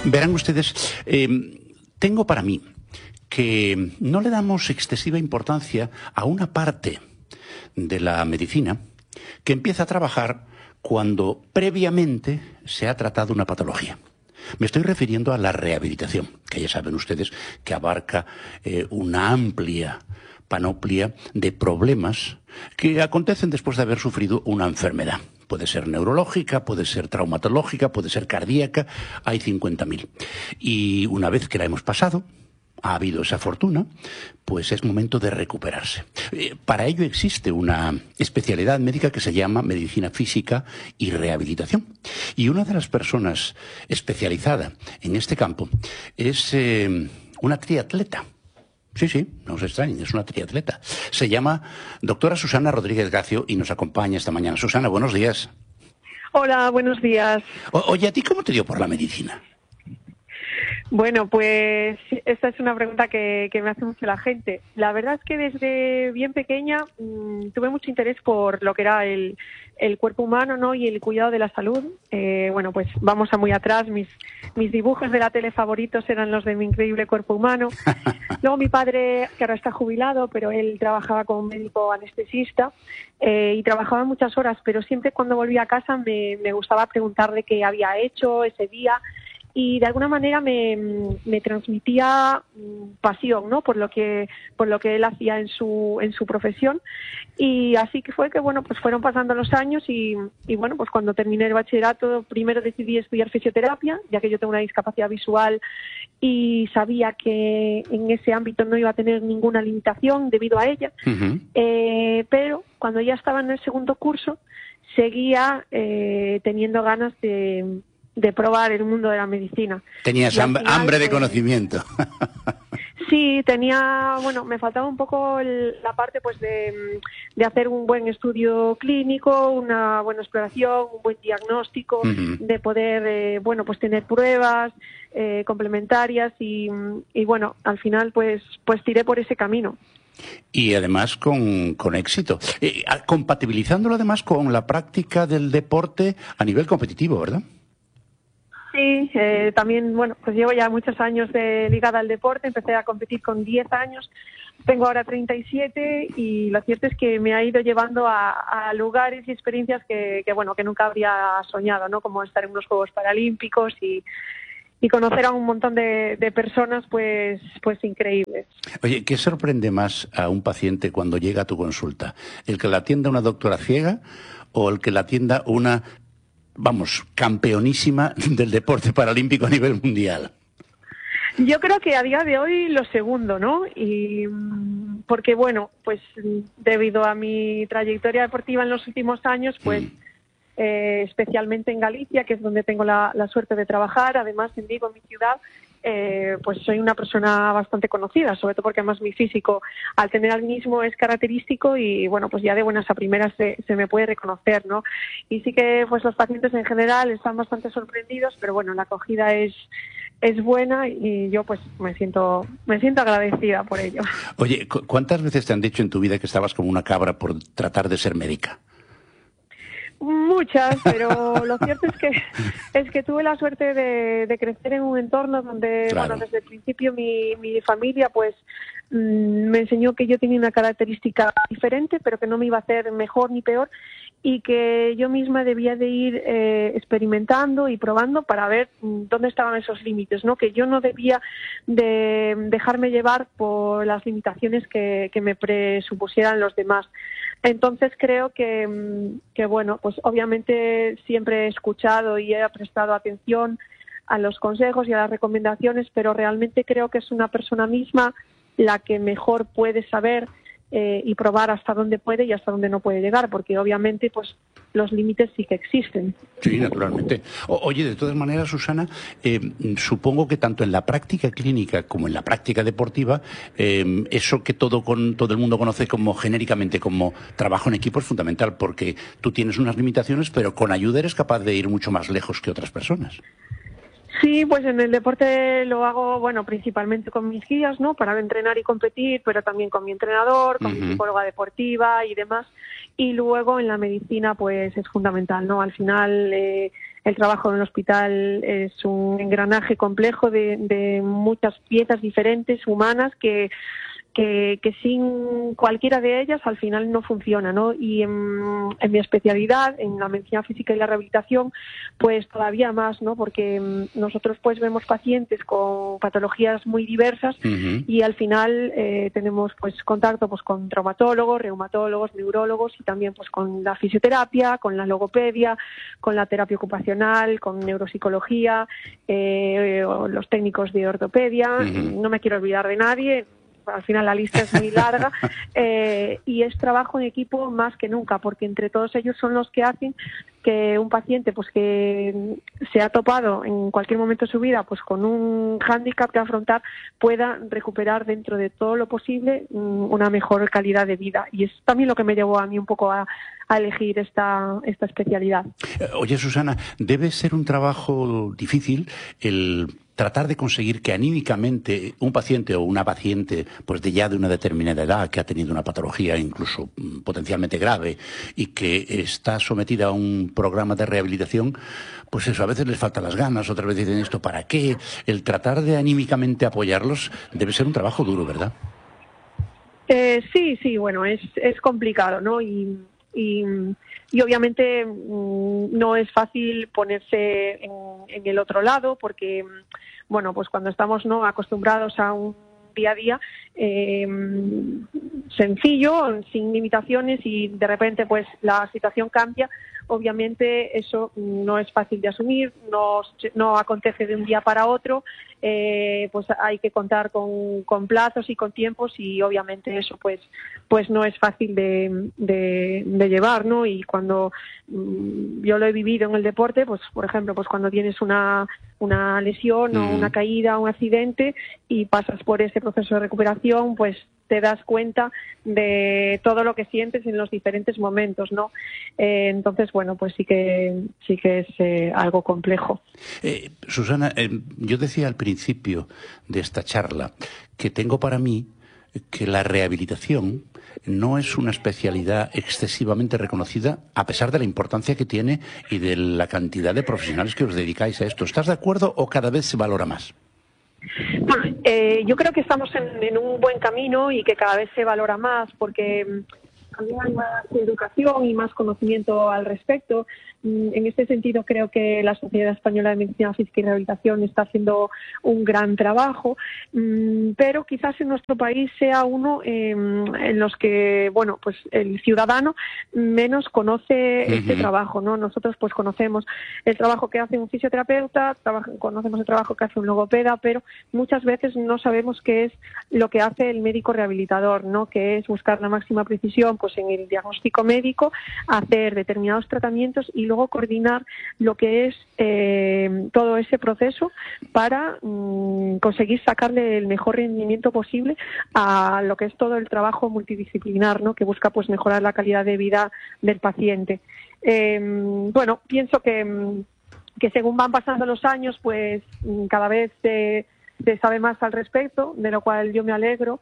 Verán ustedes, tengo para mí que no le damos excesiva importancia a una parte de la medicina que empieza a trabajar cuando previamente se ha tratado una patología. Me estoy refiriendo a la rehabilitación, que ya saben ustedes que abarca una amplia panoplia de problemas que acontecen después de haber sufrido una enfermedad. Puede ser neurológica, puede ser traumatológica, puede ser cardíaca, hay 50.000. Y una vez que la hemos pasado, ha habido esa fortuna, pues es momento de recuperarse. Para ello existe una especialidad médica que se llama medicina física y rehabilitación. Y una de las personas especializada en este campo es una triatleta. Sí, no se extrañen, es una triatleta. Se llama doctora Susana Rodríguez Gacio y nos acompaña esta mañana. Susana, buenos días. Hola, buenos días. Oye, ¿a ti cómo te dio por la medicina? Bueno, pues esta es una pregunta que me hace mucho la gente. La verdad es que desde bien pequeña tuve mucho interés por lo que era el cuerpo humano, ¿no? Y el cuidado de la salud. Bueno, pues vamos a muy atrás. Mis dibujos de la tele favoritos eran los de Mi increíble cuerpo humano. Luego mi padre, que ahora está jubilado, pero él trabajaba como médico anestesista y trabajaba muchas horas, pero siempre cuando volvía a casa me gustaba preguntarle qué había hecho ese día. Y de alguna manera me transmitía pasión, ¿no? Por lo que él hacía en su profesión. Y así que fue que, bueno, pues fueron pasando los años y bueno, pues cuando terminé el bachillerato, primero decidí estudiar fisioterapia, ya que yo tengo una discapacidad visual y sabía que en ese ámbito no iba a tener ninguna limitación debido a ella. Uh-huh. Pero cuando ya estaba en el segundo curso, seguía teniendo ganas de probar el mundo de la medicina. Tenías hambre de conocimiento. Sí, me faltaba un poco la parte pues de hacer un buen estudio clínico, una buena exploración, un buen diagnóstico, uh-huh. De poder, pues tener pruebas complementarias y bueno, al final pues tiré por ese camino. Y además con éxito. Compatibilizándolo además con la práctica del deporte a nivel competitivo, ¿verdad? Sí, también, bueno, pues llevo ya muchos años ligada al deporte, empecé a competir con 10 años, tengo ahora 37 y lo cierto es que me ha ido llevando a lugares y experiencias que nunca habría soñado, ¿no? Como estar en unos Juegos Paralímpicos y conocer a un montón de personas, pues increíbles. Oye, ¿qué sorprende más a un paciente cuando llega a tu consulta? ¿El que la atienda una doctora ciega o el que la atienda una campeonísima del deporte paralímpico a nivel mundial? Yo creo que a día de hoy lo segundo, ¿no? Y porque, bueno, pues debido a mi trayectoria deportiva en los últimos años, pues especialmente en Galicia, que es donde tengo la suerte de trabajar, además en Vigo, mi ciudad, pues soy una persona bastante conocida, sobre todo porque además mi físico, al tener albinismo, es característico y bueno, pues ya de buenas a primeras se me puede reconocer, ¿no? Y sí que pues los pacientes en general están bastante sorprendidos, pero bueno, la acogida es buena y yo pues me siento agradecida por ello. Oye, ¿cuántas veces te han dicho en tu vida que estabas como una cabra por tratar de ser médica? Muchas, pero lo cierto es que tuve la suerte de crecer en un entorno donde, claro, bueno, desde el principio mi familia pues me enseñó que yo tenía una característica diferente, pero que no me iba a hacer mejor ni peor y que yo misma debía de ir experimentando y probando para ver dónde estaban esos límites, ¿no? Que yo no debía de dejarme llevar por las limitaciones que me presupusieran los demás. Entonces creo que bueno, pues obviamente siempre he escuchado y he prestado atención a los consejos y a las recomendaciones, pero realmente creo que es una persona misma la que mejor puede saber y probar hasta dónde puede y hasta dónde no puede llegar, porque obviamente pues los límites sí que existen. Sí, naturalmente. Oye, de todas maneras, Susana, supongo que tanto en la práctica clínica como en la práctica deportiva, eso que todo el mundo conoce como genéricamente como trabajo en equipo es fundamental, porque tú tienes unas limitaciones, pero con ayuda eres capaz de ir mucho más lejos que otras personas. Sí, pues en el deporte lo hago, bueno, principalmente con mis guías, ¿no? Para entrenar y competir, pero también con mi entrenador, con mi psicóloga deportiva y demás. Y luego en la medicina, pues es fundamental, ¿no? Al final el trabajo en el hospital es un engranaje complejo de muchas piezas diferentes, humanas, que sin cualquiera de ellas al final no funciona, ¿no? Y en mi especialidad, en la medicina física y la rehabilitación, pues todavía más, ¿no? Porque nosotros pues vemos pacientes con patologías muy diversas y al final tenemos pues contacto pues con traumatólogos, reumatólogos, neurólogos y también pues con la fisioterapia, con la logopedia, con la terapia ocupacional, con neuropsicología, los técnicos de ortopedia. No me quiero olvidar de nadie. Al final la lista es muy larga y es trabajo en equipo más que nunca, porque entre todos ellos son los que hacen que un paciente pues que se ha topado en cualquier momento de su vida pues con un hándicap que afrontar pueda recuperar dentro de todo lo posible una mejor calidad de vida. Y es también lo que me llevó a mí un poco a elegir esta especialidad. Oye, Susana, debe ser un trabajo difícil el tratar de conseguir que anímicamente un paciente o una paciente pues de una determinada edad, que ha tenido una patología incluso potencialmente grave y que está sometida a un programa de rehabilitación, pues eso, a veces les faltan las ganas, otras veces dicen esto, ¿para qué? El tratar de anímicamente apoyarlos debe ser un trabajo duro, ¿verdad? Sí, bueno, es complicado, ¿no? Y obviamente no es fácil ponerse en el otro lado porque, bueno, pues cuando estamos no acostumbrados a un día a día sencillo, sin limitaciones y de repente pues la situación cambia, obviamente eso no es fácil de asumir, no acontece de un día para otro, pues hay que contar con plazos y con tiempos y obviamente eso pues no es fácil de llevar, ¿no? Y cuando yo lo he vivido en el deporte, pues por ejemplo, pues cuando tienes una lesión o una caída, un accidente y pasas por ese proceso de recuperación, pues te das cuenta de todo lo que sientes en los diferentes momentos, ¿no? Entonces, bueno, pues sí que es algo complejo. Susana, yo decía al principio de esta charla que tengo para mí que la rehabilitación no es una especialidad excesivamente reconocida, a pesar de la importancia que tiene y de la cantidad de profesionales que os dedicáis a esto. ¿Estás de acuerdo o cada vez se valora más? Bueno, yo creo que estamos en un buen camino y que cada vez se valora más porque también hay más educación y más conocimiento al respecto. En este sentido, creo que la Sociedad Española de Medicina Física y Rehabilitación está haciendo un gran trabajo, pero quizás en nuestro país sea uno en los que, bueno, pues el ciudadano menos conoce este trabajo, ¿no? Nosotros pues conocemos el trabajo que hace un fisioterapeuta, conocemos el trabajo que hace un logopeda, pero muchas veces no sabemos qué es lo que hace el médico rehabilitador, ¿no? Que es buscar la máxima precisión pues en el diagnóstico médico, hacer determinados tratamientos y luego coordinar lo que es todo ese proceso para conseguir sacarle el mejor rendimiento posible a lo que es todo el trabajo multidisciplinar, ¿no? Que busca pues mejorar la calidad de vida del paciente. Bueno, pienso que según van pasando los años, pues cada vez se sabe más al respecto, de lo cual yo me alegro.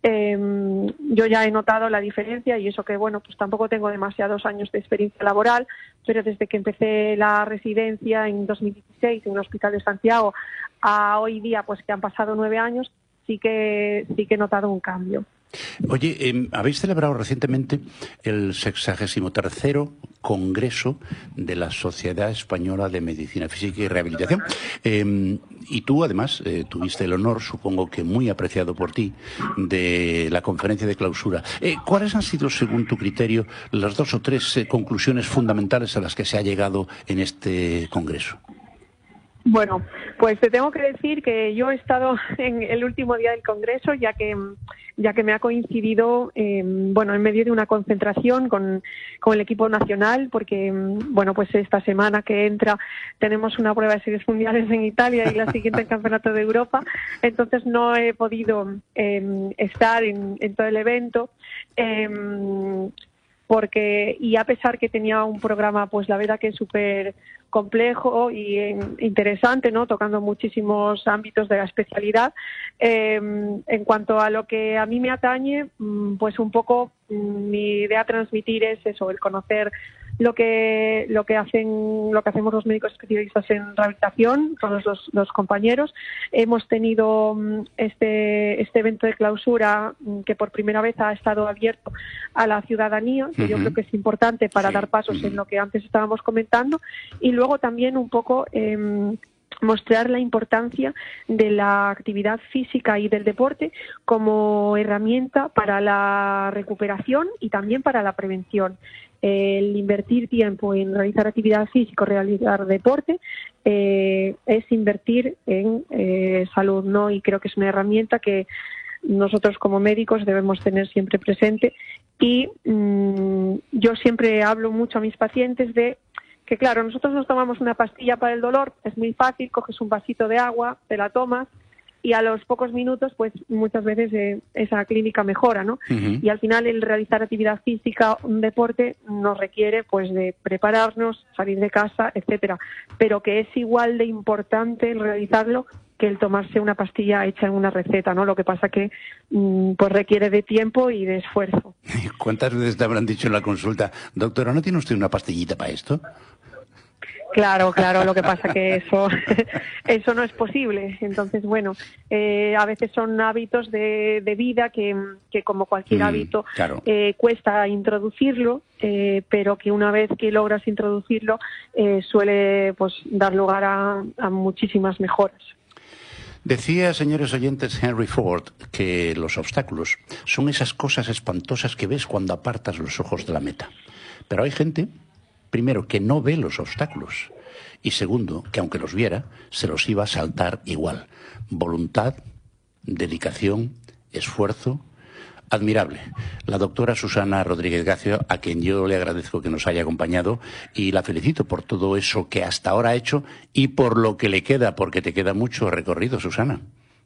Yo ya he notado la diferencia y eso que, bueno, pues tampoco tengo demasiados años de experiencia laboral, pero desde que empecé la residencia en 2016 en el Hospital de Santiago a hoy día, pues que han pasado 9 años, sí que he notado un cambio. Oye, habéis celebrado recientemente el 63º Congreso de la Sociedad Española de Medicina Física y Rehabilitación. Y tú, además, tuviste el honor, supongo que muy apreciado por ti, de la conferencia de clausura. ¿Cuáles han sido, según tu criterio, las 2 o 3 conclusiones fundamentales a las que se ha llegado en este Congreso? Bueno, pues te tengo que decir que yo he estado en el último día del Congreso, ya que me ha coincidido, bueno, en medio de una concentración con el equipo nacional, porque, bueno, pues esta semana que entra tenemos una prueba de series mundiales en Italia y la siguiente en Campeonato de Europa, entonces no he podido estar en todo el evento. Y a pesar que tenía un programa, pues la verdad que es súper complejo y interesante, ¿no? Tocando muchísimos ámbitos de la especialidad. En cuanto a lo que a mí me atañe, pues un poco mi idea a transmitir es eso, el conocer lo que hacemos los médicos especialistas en rehabilitación, todos los compañeros. Hemos tenido este evento de clausura que por primera vez ha estado abierto a la ciudadanía, que yo creo que es importante para dar pasos en lo que antes estábamos comentando, y luego también un poco mostrar la importancia de la actividad física y del deporte como herramienta para la recuperación y también para la prevención. El invertir tiempo en realizar actividad física o realizar deporte es invertir en salud, ¿no? Y creo que es una herramienta que nosotros como médicos debemos tener siempre presente. Y yo siempre hablo mucho a mis pacientes de que, claro, nosotros nos tomamos una pastilla para el dolor, es muy fácil, coges un vasito de agua, te la tomas y a los pocos minutos, pues muchas veces esa clínica mejora, ¿no? Y al final el realizar actividad física, un deporte, nos requiere pues de prepararnos, salir de casa, etcétera, pero que es igual de importante el realizarlo que el tomarse una pastilla hecha en una receta, ¿no? Lo que pasa que pues requiere de tiempo y de esfuerzo. ¿Cuántas veces te habrán dicho en la consulta, doctora, ¿no tiene usted una pastillita para esto? Claro, lo que pasa que eso no es posible. Entonces, bueno, a veces son hábitos de vida que como cualquier hábito, claro, cuesta introducirlo, pero que una vez que logras introducirlo suele pues dar lugar a muchísimas mejoras. Decía, señores oyentes, Henry Ford, que los obstáculos son esas cosas espantosas que ves cuando apartas los ojos de la meta. Pero hay gente, primero, que no ve los obstáculos y segundo, que aunque los viera, se los iba a saltar igual. Voluntad, dedicación, esfuerzo, admirable. La doctora Susana Rodríguez Gacio, a quien yo le agradezco que nos haya acompañado y la felicito por todo eso que hasta ahora ha hecho y por lo que le queda, porque te queda mucho recorrido, Susana.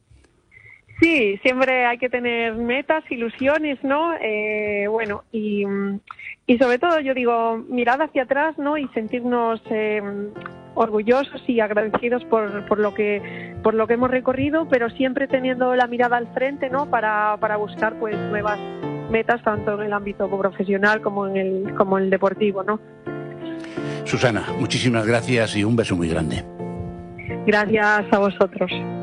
Sí, siempre hay que tener metas, ilusiones, ¿no? Bueno, y sobre todo yo digo, mirar hacia atrás, ¿no? Y sentirnos orgullosos y agradecidos por lo que hemos recorrido, pero siempre teniendo la mirada al frente, ¿no? Para buscar pues nuevas metas, tanto en el ámbito profesional como en el deportivo, ¿no? Susana, muchísimas gracias y un beso muy grande. Gracias a vosotros.